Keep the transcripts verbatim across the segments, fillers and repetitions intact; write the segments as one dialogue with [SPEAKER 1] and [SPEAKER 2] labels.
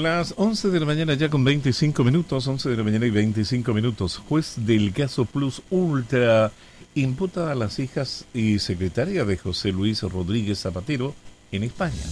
[SPEAKER 1] Las once de la mañana ya con veinticinco minutos, once de la mañana y veinticinco minutos. Juez del caso Plus Ultra imputa a las hijas y secretaria de José Luis Rodríguez Zapatero en España.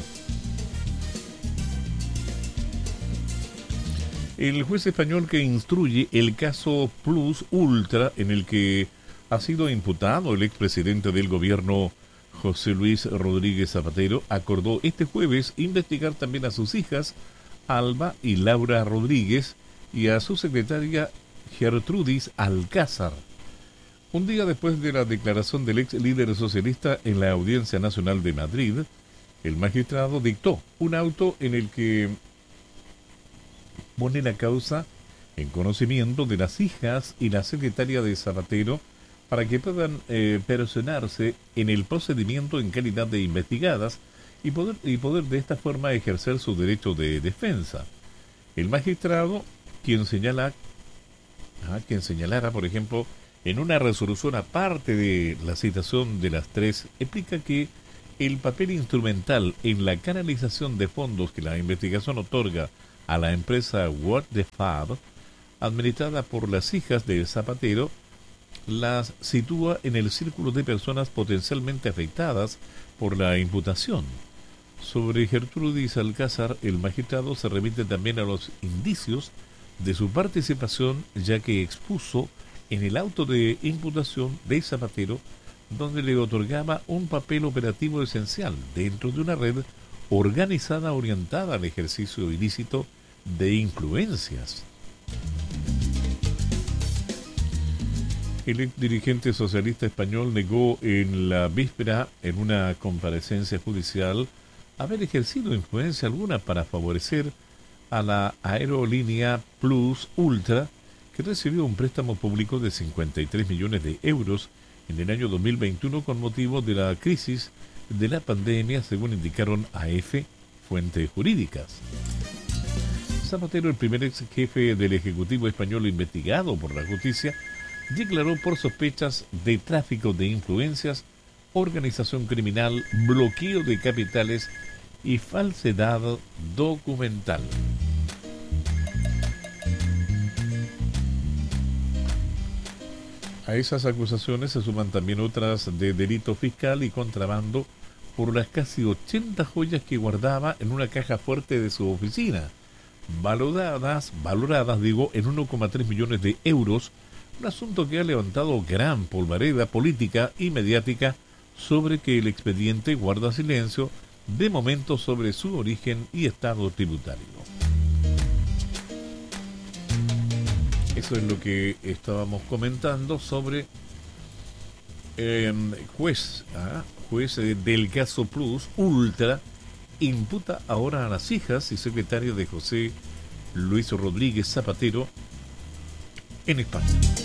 [SPEAKER 1] El juez español que instruye el caso Plus Ultra, en el que ha sido imputado el expresidente del gobierno José Luis Rodríguez Zapatero, acordó este jueves investigar también a sus hijas Alba y Laura Rodríguez y a su secretaria Gertrudis Alcázar. Un día después de la declaración del ex líder socialista en la Audiencia Nacional de Madrid, el magistrado dictó un auto en el que pone la causa en conocimiento de las hijas y la secretaria de Zapatero para que puedan eh, personarse en el procedimiento en calidad de investigadas y poder, y poder de esta forma ejercer su derecho de defensa. El magistrado, quien señala, ah, quien señalara, por ejemplo, en una resolución aparte de la citación de las tres, explica que el papel instrumental en la canalización de fondos que la investigación otorga a la empresa What the Fab, administrada por las hijas de Zapatero, las sitúa en el círculo de personas potencialmente afectadas por la imputación. Sobre Gertrudis Alcázar, el magistrado se remite también a los indicios de su participación, ya que expuso en el auto de imputación de Zapatero, donde le otorgaba un papel operativo esencial dentro de una red organizada orientada al ejercicio ilícito de influencias. El ex dirigente socialista español negó en la víspera, en una comparecencia judicial, haber ejercido influencia alguna para favorecer a la aerolínea Plus Ultra, que recibió un préstamo público de cincuenta y tres millones de euros en el año dos mil veintiuno con motivo de la crisis de la pandemia, según indicaron A F fuentes jurídicas. Zapatero, el primer ex jefe del Ejecutivo español investigado por la justicia, declaró por sospechas de tráfico de influencias, organización criminal, bloqueo de capitales y falsedad documental. A esas acusaciones se suman también otras de delito fiscal y contrabando por las casi ochenta joyas que guardaba en una caja fuerte de su oficina, valoradas, valoradas digo, en uno coma tres millones de euros, un asunto que ha levantado gran polvareda política y mediática sobre que el expediente guarda silencio de momento sobre su origen y estado tributario. Eso es lo que estábamos comentando sobre eh, juez, ¿ah? juez eh, del caso Plus Ultra imputa ahora a las hijas y secretarias de José Luis Rodríguez Zapatero en España.